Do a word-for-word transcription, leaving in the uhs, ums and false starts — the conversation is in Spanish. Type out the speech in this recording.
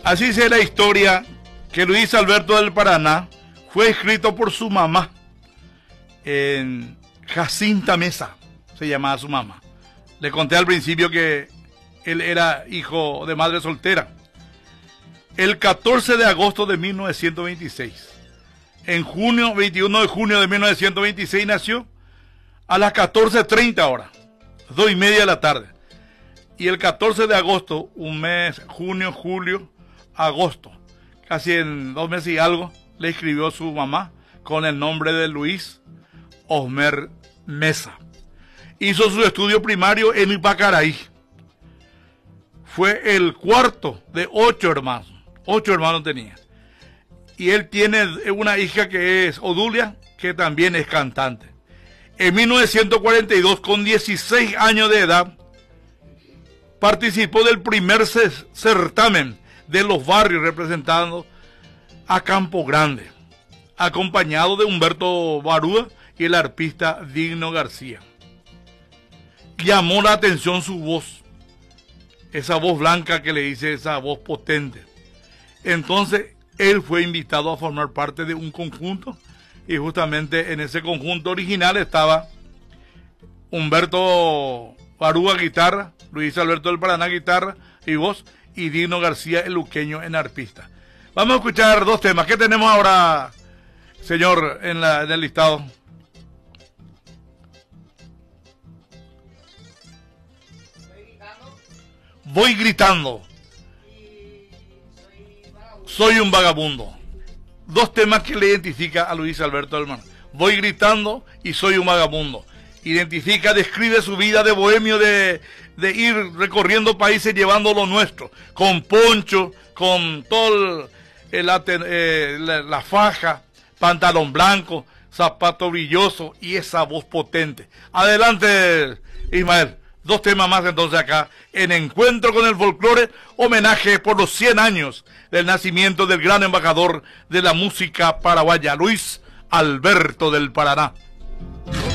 Así dice la historia que Luis Alberto del Paraná fue escrito por su mamá, en Jacinta Mesa, se llamaba su mamá. Le conté al principio que él era hijo de madre soltera. El catorce de agosto de mil novecientos veintiséis. En junio, veintiuno de junio de mil novecientos veintiséis nació a las catorce treinta horas, dos y media de la tarde. Y el catorce de agosto, un mes, junio, julio, agosto, casi en dos meses y algo, le escribió su mamá con el nombre de Luis Osmer Mesa. Hizo su estudio primario en Ipacaraí. Fue el cuarto de ocho hermanos. Ocho hermanos tenía. Y él tiene una hija que es Odulia, que también es cantante. En mil novecientos cuarenta y dos, con dieciséis años de edad, participó del primer certamen de los barrios representando a Campo Grande, acompañado de Humberto Barúa y el arpista Digno García. Llamó la atención su voz, esa voz blanca que le dice, esa voz potente. Entonces él fue invitado a formar parte de un conjunto, y justamente en ese conjunto original estaba Humberto Barúa guitarra, Luis Alberto del Paraná guitarra y voz, y Digno García el luqueño en arpista. Vamos a escuchar dos temas. ¿Qué tenemos ahora, señor, en, la, en el listado? Voy gritando. Soy un vagabundo. Dos temas que le identifica a Luis Alberto del Paraná. Voy gritando y soy un vagabundo. Identifica, describe su vida de bohemio, de, de ir recorriendo países llevando lo nuestro, con poncho, con todo el, el, eh, la, la faja, pantalón blanco, zapato brilloso y esa voz potente. Adelante, Ismael. Dos temas más entonces acá, en Encuentro con el Folclore, homenaje por los cien años del nacimiento del gran embajador de la música paraguaya, Luis Alberto del Paraná.